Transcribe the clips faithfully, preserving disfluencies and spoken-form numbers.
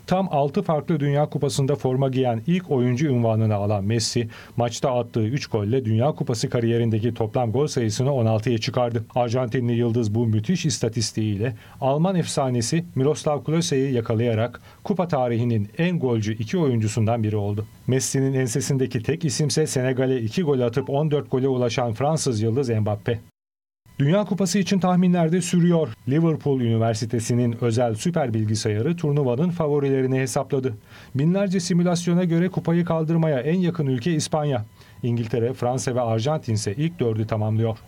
Tam altı farklı Dünya Kupası'nda forma giyen ilk oyuncu unvanını alan Messi, maçta attığı üç golle Dünya Kupası kariyerindeki toplam gol sayısını on altıya çıkardı. Arjantinli yıldız bu müthiş istatistiğiyle Alman efsanesi Miroslav Klose'yi yakalayarak kupa tarihinin en golcü iki oyuncusundan biri oldu. Messi'nin ensesindeki tek isimse Senegal'e iki gol atıp on dört gole ulaşan Fransız yıldız Mbappe. Dünya Kupası için tahminler de sürüyor. Liverpool Üniversitesi'nin özel süper bilgisayarı turnuvanın favorilerini hesapladı. Binlerce simülasyona göre kupayı kaldırmaya en yakın ülke İspanya. İngiltere, Fransa ve Arjantin ise ilk dördü tamamlıyor.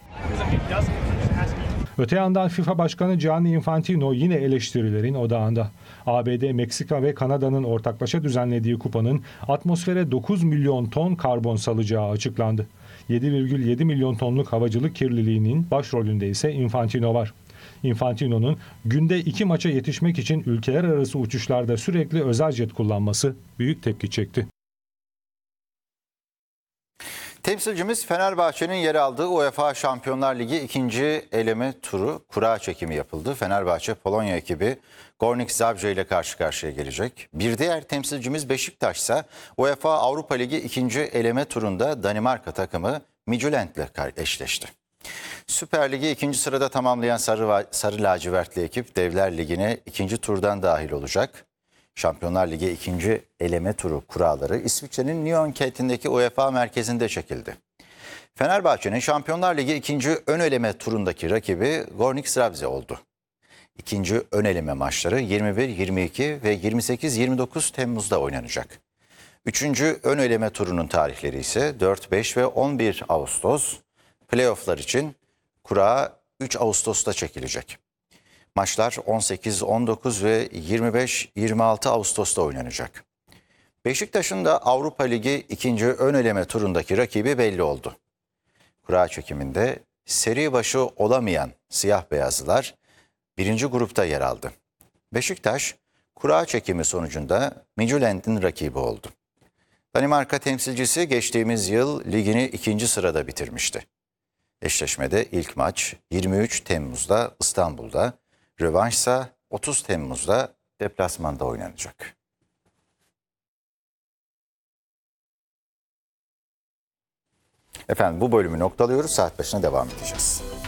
Öte yandan FIFA Başkanı Gianni Infantino yine eleştirilerin odağında. A B D, Meksika ve Kanada'nın ortaklaşa düzenlediği kupanın atmosfere dokuz milyon ton karbon salacağı açıklandı. yedi virgül yedi milyon tonluk havacılık kirliliğinin başrolünde ise Infantino var. Infantino'nun günde iki maça yetişmek için ülkeler arası uçuşlarda sürekli özel jet kullanması büyük tepki çekti. Temsilcimiz Fenerbahçe'nin yer aldığı UEFA Şampiyonlar Ligi ikinci eleme turu kura çekimi yapıldı. Fenerbahçe Polonya ekibi Górnik Zabrze ile karşı karşıya gelecek. Bir diğer temsilcimiz Beşiktaş ise UEFA Avrupa Ligi ikinci eleme turunda Danimarka takımı Midtjylland ile eşleşti. Süper Ligi ikinci sırada tamamlayan Sarı, Sarı lacivertli ekip Devler Ligi'ne ikinci turdan dahil olacak. Şampiyonlar Ligi ikinci eleme turu kuralları İsviçre'nin Nyon kentindeki UEFA merkezinde çekildi. Fenerbahçe'nin Şampiyonlar Ligi ikinci ön eleme turundaki rakibi Górnik Zabrze oldu. İkinci ön eleme maçları yirmi bir yirmi iki ve yirmi sekiz yirmi dokuz Temmuz'da oynanacak. Üçüncü ön eleme turunun tarihleri ise dört beş ve on bir Ağustos. Playoff'lar için kura üç Ağustos'ta çekilecek. Maçlar on sekiz on dokuz ve yirmi beş yirmi altı Ağustos'ta oynanacak. Beşiktaş'ın da Avrupa Ligi ikinci ön eleme turundaki rakibi belli oldu. Kura çekiminde seri başı olamayan siyah beyazlılar birinci grupta yer aldı. Beşiktaş kura çekimi sonucunda Midtjylland'in rakibi oldu. Danimarka temsilcisi geçtiğimiz yıl ligini ikinci sırada bitirmişti. Eşleşmede ilk maç yirmi üç Temmuz'da İstanbul'da, rövanşsa otuz Temmuz'da deplasmanda oynanacak. Efendim bu bölümü noktalıyoruz. Saat başına devam edeceğiz.